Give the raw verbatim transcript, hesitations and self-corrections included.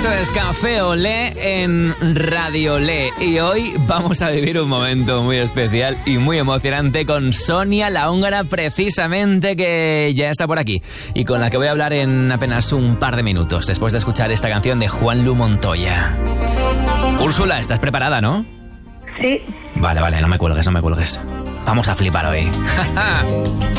Esto es Café Olé en Radio Olé y hoy vamos a vivir un momento muy especial y muy emocionante con Sonia la húngara, precisamente, que ya está por aquí y con la que voy a hablar en apenas un par de minutos después de escuchar esta canción de Juanlu Montoya. Úrsula, ¿estás preparada, no? Sí. Vale, vale, no me cuelgues, no me cuelgues. Vamos a flipar hoy.